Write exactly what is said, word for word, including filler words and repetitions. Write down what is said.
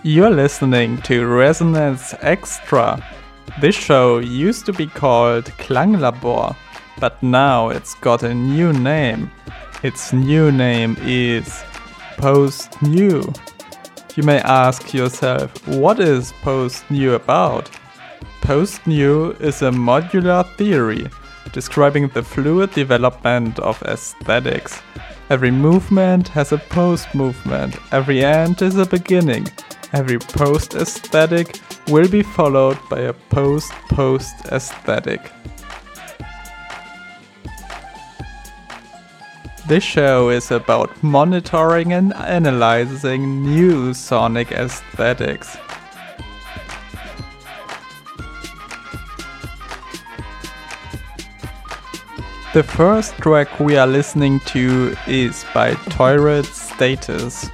You're listening to Resonance Extra. This show used to be called Klanglabor, but now it's got a new name. Its new name is Post-New. You may ask yourself, what is Post-New about? Post-New is a modular theory describing the fluid development of aesthetics. Every movement has a post-movement, every end is a beginning, every post-aesthetic will be followed by a post-post-aesthetic. This show is about monitoring and analyzing new sonic aesthetics. The first track we are listening to is by Toilet Status.